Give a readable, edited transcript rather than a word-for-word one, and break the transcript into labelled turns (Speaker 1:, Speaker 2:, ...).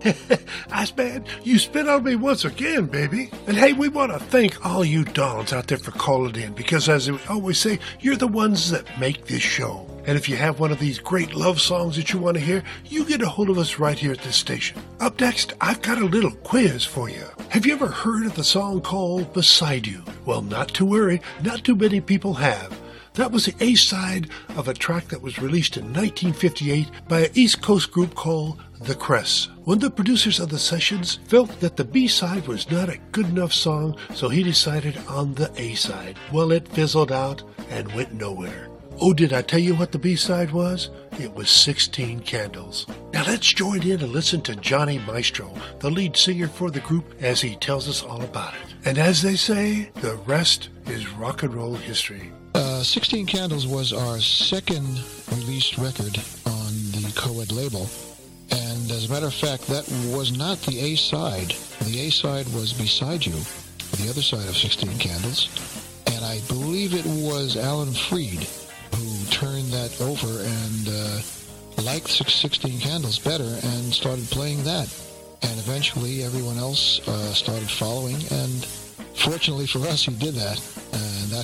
Speaker 1: Iceman, you spit on me once again, baby. And hey, we want to thank all you Dons out there for calling in, because as we always say, you're the ones that make this show. And if you have one of these great love songs that you want to hear, you get a hold of us right here at this station. Up next, I've got a little quiz for you. Have you ever heard of the song called Beside You? Well, not to worry, not too many people have. That was the A-side of a track that was released in 1958 by an East Coast group called The Crests. One of the producers of the sessions felt that the B-side was not a good enough song, so he decided on the A-side. Well, it fizzled out and went nowhere. Oh, did I tell you what the B-side was? It was 16 Candles. Now let's join in and listen to Johnny Maestro, the lead singer for the group, as he tells us all about it. And as they say, the rest is rock and roll history.
Speaker 2: 16 Candles was our second released record on the Coed label. And as a matter of fact, that was not the A-side. The A-side was Beside You, the other side of 16 Candles. And I believe it was Alan Freed who turned that over and liked 16 Candles better and started playing that. And eventually everyone else started following, and fortunately for us, he did that. And that